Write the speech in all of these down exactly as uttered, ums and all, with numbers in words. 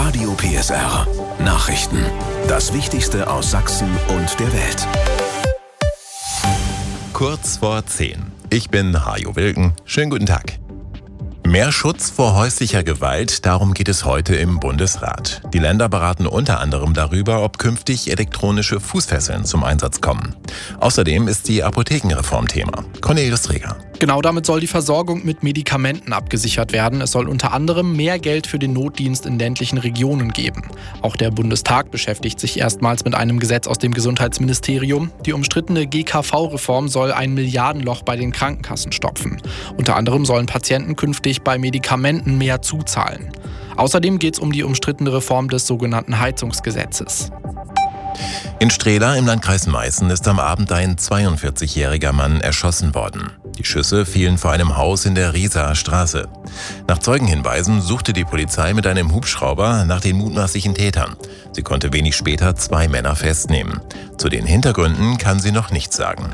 Radio P S R. Nachrichten. Das Wichtigste aus Sachsen und der Welt. Kurz vor zehn. Ich bin Hajo Wilken. Schönen guten Tag. Mehr Schutz vor häuslicher Gewalt, darum geht es heute im Bundesrat. Die Länder beraten unter anderem darüber, ob künftig elektronische Fußfesseln zum Einsatz kommen. Außerdem ist die Apothekenreform Thema. Cornelis Reger. Genau damit soll die Versorgung mit Medikamenten abgesichert werden. Es soll unter anderem mehr Geld für den Notdienst in ländlichen Regionen geben. Auch der Bundestag beschäftigt sich erstmals mit einem Gesetz aus dem Gesundheitsministerium. Die umstrittene G K V-Reform soll ein Milliardenloch bei den Krankenkassen stopfen. Unter anderem sollen Patienten künftig bei Medikamenten mehr zuzahlen. Außerdem geht es um die umstrittene Reform des sogenannten Heizungsgesetzes. In Strehla im Landkreis Meißen ist am Abend ein zweiundvierzigjähriger Mann erschossen worden. Die Schüsse fielen vor einem Haus in der Rieser Straße. Nach Zeugenhinweisen suchte die Polizei mit einem Hubschrauber nach den mutmaßlichen Tätern. Sie konnte wenig später zwei Männer festnehmen. Zu den Hintergründen kann sie noch nichts sagen.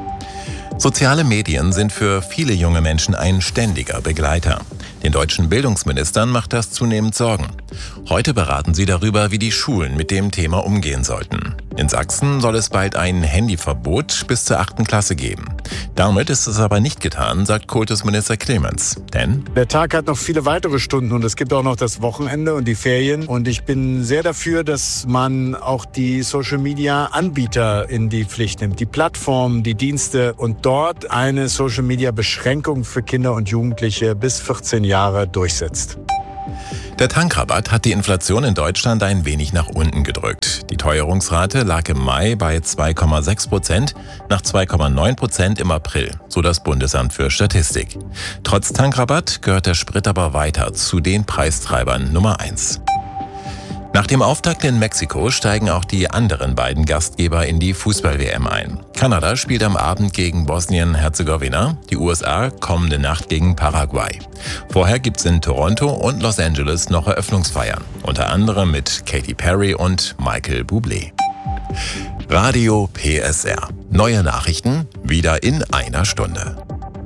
Soziale Medien sind für viele junge Menschen ein ständiger Begleiter. Den deutschen Bildungsministern macht das zunehmend Sorgen. Heute beraten sie darüber, wie die Schulen mit dem Thema umgehen sollten. In Sachsen soll es bald ein Handyverbot bis zur achten Klasse geben. Damit ist es aber nicht getan, sagt Kultusminister Clemens. Denn der Tag hat noch viele weitere Stunden und es gibt auch noch das Wochenende und die Ferien. Und ich bin sehr dafür, dass man auch die Social-Media-Anbieter in die Pflicht nimmt, die Plattformen, die Dienste und dort eine Social-Media-Beschränkung für Kinder und Jugendliche bis vierzehn Jahre durchsetzt. Der Tankrabatt hat die Inflation in Deutschland ein wenig nach unten gedrückt. Die Teuerungsrate lag im Mai bei zwei Komma sechs Prozent, nach zwei Komma neun Prozent im April, so das Bundesamt für Statistik. Trotz Tankrabatt gehört der Sprit aber weiter zu den Preistreibern Nummer eins. Nach dem Auftakt in Mexiko steigen auch die anderen beiden Gastgeber in die Fußball-W M ein. Kanada spielt am Abend gegen Bosnien-Herzegowina, die U S A kommende Nacht gegen Paraguay. Vorher gibt's in Toronto und Los Angeles noch Eröffnungsfeiern, unter anderem mit Katy Perry und Michael Bublé. Radio P S R. Neue Nachrichten wieder in einer Stunde.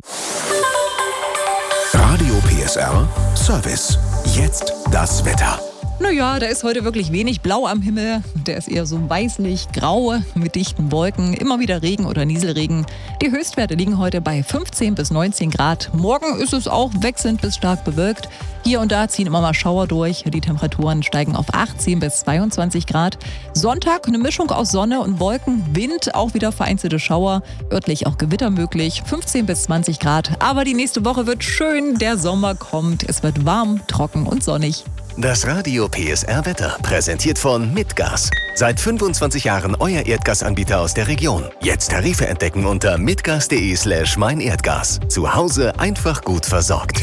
Radio P S R Service. Jetzt das Wetter. Naja, da ist heute wirklich wenig Blau am Himmel. Der ist eher so weißlich-grau mit dichten Wolken. Immer wieder Regen oder Nieselregen. Die Höchstwerte liegen heute bei fünfzehn bis neunzehn Grad. Morgen ist es auch wechselnd bis stark bewölkt. Hier und da ziehen immer mal Schauer durch. Die Temperaturen steigen auf achtzehn bis zweiundzwanzig Grad. Sonntag eine Mischung aus Sonne und Wolken. Wind, auch wieder vereinzelte Schauer. Örtlich auch Gewitter möglich. fünfzehn bis zwanzig Grad. Aber die nächste Woche wird schön. Der Sommer kommt. Es wird warm, trocken und sonnig. Das Radio P S R Wetter, präsentiert von Mitgas. Seit fünfundzwanzig Jahren euer Erdgasanbieter aus der Region. Jetzt Tarife entdecken unter mitgas.de slash meinerdgas. Zu Hause einfach gut versorgt.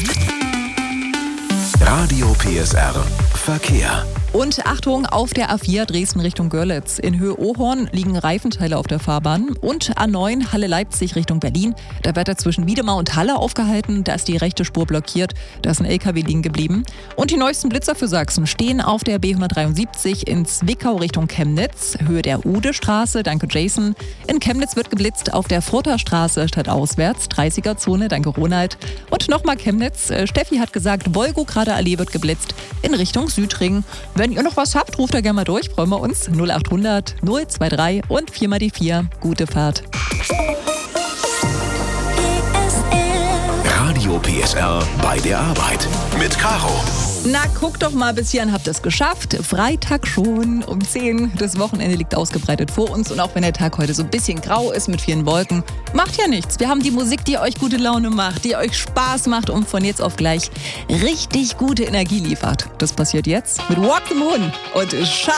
Radio P S R Verkehr. Und Achtung, auf der A vier Dresden Richtung Görlitz. In Höhe Ohorn liegen Reifenteile auf der Fahrbahn. Und A neun Halle-Leipzig Richtung Berlin. Da wird er zwischen Wiedemar und Halle aufgehalten. Da ist die rechte Spur blockiert. Da ist ein L K W liegen geblieben. Und die neuesten Blitzer für Sachsen stehen auf der B hundertdreiundsiebzig in Zwickau Richtung Chemnitz. Höhe der Ude-Straße, danke Jason. In Chemnitz wird geblitzt auf der Furtherstraße stadtauswärts. dreißiger-Zone, danke Ronald. Und nochmal Chemnitz. Steffi hat gesagt, Wolgograder Allee wird geblitzt in Richtung Südring. Wenn ihr noch was habt, ruft da gerne mal durch. Freuen wir uns. null achthundert null drei zwei und vier mal die vier. Gute Fahrt. Radio P S R bei der Arbeit mit Caro. Na, guckt doch mal, bis hierhin habt ihr es geschafft. Freitag schon um zehn. Das Wochenende liegt ausgebreitet vor uns. Und auch wenn der Tag heute so ein bisschen grau ist mit vielen Wolken, macht ja nichts. Wir haben die Musik, die euch gute Laune macht, die euch Spaß macht und von jetzt auf gleich richtig gute Energie liefert. Das passiert jetzt mit Walk the Moon und Shut